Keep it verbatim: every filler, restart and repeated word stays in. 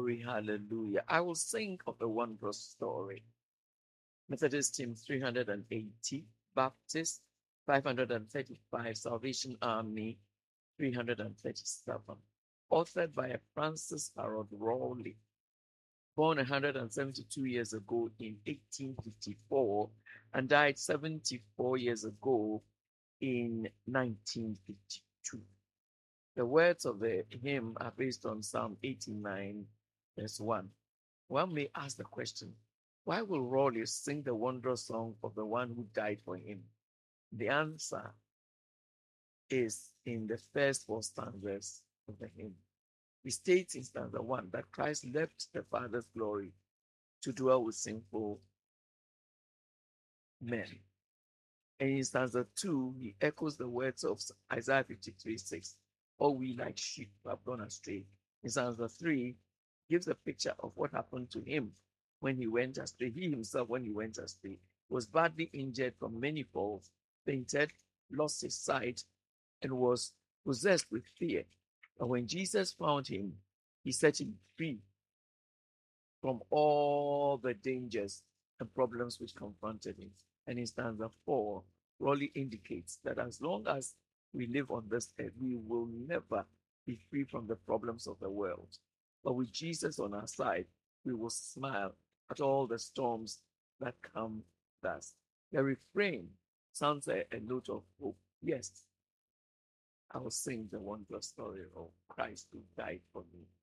Glory, hallelujah. I will sing of the wondrous story. Methodist Team three hundred eighty, Baptist five hundred thirty-five, Salvation Army three hundred thirty-seven. Authored by Francis Harold Rowley, born one hundred seventy-two years ago in eighteen fifty-four and died seventy-four years ago in nineteen fifty-two. The words of the hymn are based on Psalm eighty-nine, verse one. One may ask the question, why will Rowley sing the wondrous song of the one who died for him? The answer is in the first four stanzas of the hymn. He states in stanza one that Christ left the Father's glory to dwell with sinful men. And in stanza two, he echoes the words of Isaiah fifty-three six, all we like sheep have gone astray. In stanza three, gives a picture of what happened to him when he went astray. He himself, when he went astray, was badly injured from many falls, fainted, lost his sight, and was possessed with fear. But when Jesus found him, he set him free from all the dangers and problems which confronted him. And in stanza four, Rowley indicates that as long as we live on this earth, we will never be free from the problems of the world. But with Jesus on our side, we will smile at all the storms that come with us. The refrain sounds a, a note of hope. Yes, I will sing the wondrous story of Christ who died for me.